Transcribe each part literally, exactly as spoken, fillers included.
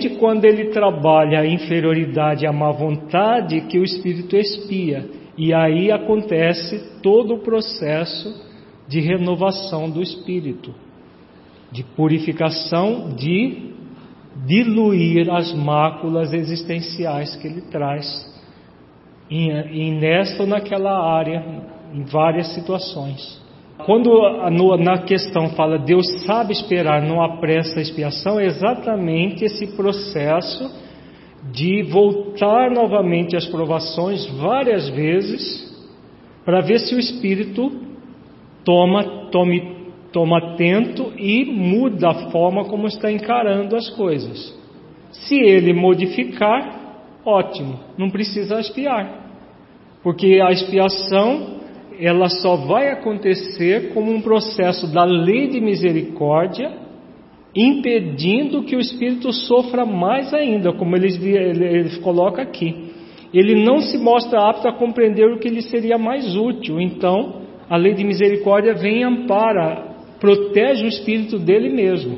somente quando ele trabalha a inferioridade e a má vontade que o espírito expia. E aí acontece todo o processo de renovação do espírito, de purificação, de diluir as máculas existenciais que ele traz, em, em nesta ou naquela área, em várias situações. Quando no, na questão fala Deus sabe esperar, não apressa a expiação, é exatamente esse processo de voltar novamente às provações várias vezes, para ver se o espírito toma, tome, toma atento e muda a forma como está encarando as coisas. Se ele modificar, ótimo, não precisa expiar, porque a expiação ela só vai acontecer como um processo da lei de misericórdia, impedindo que o espírito sofra mais ainda, como ele, ele, ele coloca aqui. Ele não se mostra apto a compreender o que lhe seria mais útil. Então, a lei de misericórdia vem e ampara, protege o espírito dele mesmo,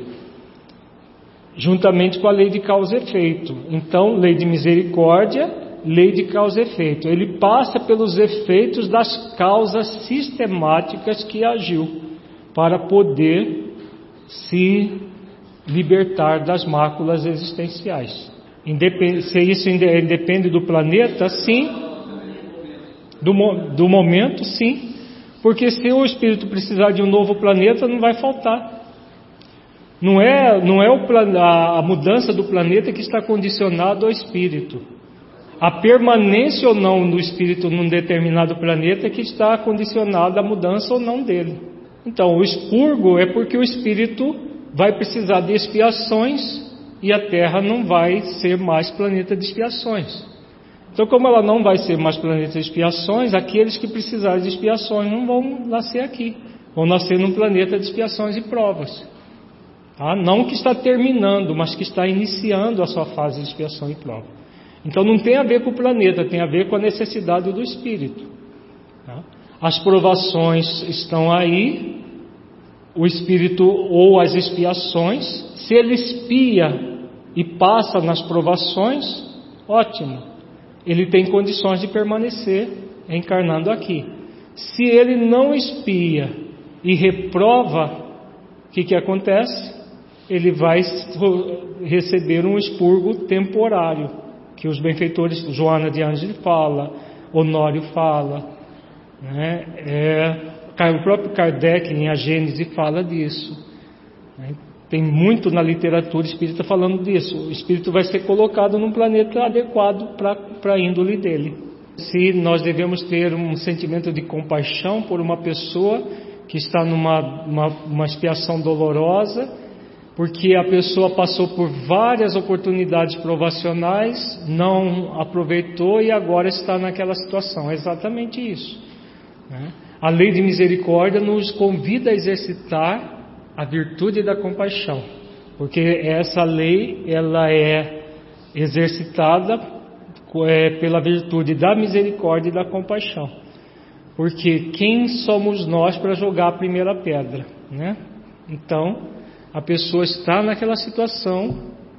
juntamente com a lei de causa e efeito. Então, lei de misericórdia, lei de causa e efeito. Ele passa pelos efeitos das causas sistemáticas que agiu, para poder se libertar das máculas existenciais. Independe, se isso depende do planeta, sim. Do, do momento, sim. Porque se o espírito precisar de um novo planeta, não vai faltar. Não é, não é o, a, a mudança do planeta que está condicionado ao espírito. A permanência ou não do espírito num determinado planeta é que está condicionada à mudança ou não dele. Então, o expurgo é porque o espírito vai precisar de expiações e a Terra não vai ser mais planeta de expiações. Então, como ela não vai ser mais planeta de expiações, aqueles que precisarem de expiações não vão nascer aqui. Vão nascer num planeta de expiações e provas. Tá? Não que está terminando, mas que está iniciando a sua fase de expiação e prova. Então não tem a ver com o planeta, tem a ver com a necessidade do espírito. Tá? As provações estão aí, o espírito ou as expiações, se ele expia e passa nas provações, ótimo, ele tem condições de permanecer encarnando aqui. Se ele não expia e reprova, o que, que acontece? Ele vai receber um expurgo temporário, que os benfeitores, Joana de Ângeles fala, Honório fala, né? É, o próprio Kardec em A Gênese fala disso, né? Tem muito na literatura espírita falando disso. O espírito vai ser colocado num planeta adequado para a índole dele. Se nós devemos ter um sentimento de compaixão por uma pessoa que está numa uma, uma expiação dolorosa, porque a pessoa passou por várias oportunidades provacionais, não aproveitou e agora está naquela situação. É exatamente isso, né? A lei de misericórdia nos convida a exercitar a virtude da compaixão, porque essa lei ela é exercitada é, pela virtude da misericórdia e da compaixão. Porque quem somos nós para jogar a primeira pedra, né? Então, a pessoa está naquela situação,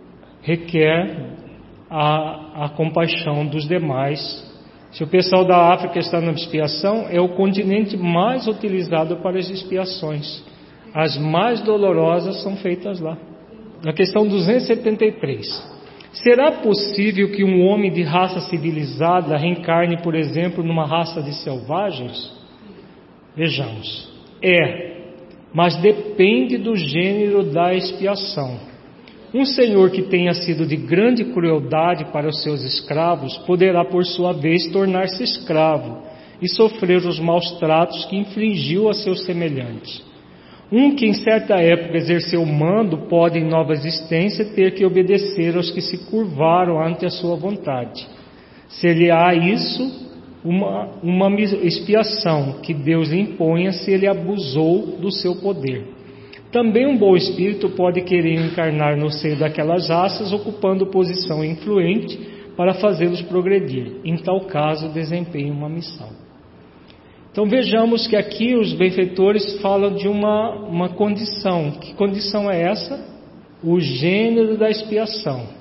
requer a, a compaixão dos demais. Se o pessoal da África está na expiação, é o continente mais utilizado para as expiações. As mais dolorosas são feitas lá. Na questão duzentos e setenta e três. Será possível que um homem de raça civilizada reencarne, por exemplo, numa raça de selvagens? Vejamos. É, mas depende do gênero da expiação. Um senhor que tenha sido de grande crueldade para os seus escravos poderá, por sua vez, tornar-se escravo e sofrer os maus tratos que infligiu a seus semelhantes. Um que em certa época exerceu o mando pode, em nova existência, ter que obedecer aos que se curvaram ante a sua vontade. Ser-lhe-á isso uma, uma expiação que Deus lhe imponha se ele abusou do seu poder. Também um bom espírito pode querer encarnar no seio daquelas raças, ocupando posição influente para fazê-los progredir. Em tal caso, desempenha uma missão. Então vejamos que aqui os benfeitores falam de uma, uma condição. Que condição é essa? O gênero da expiação.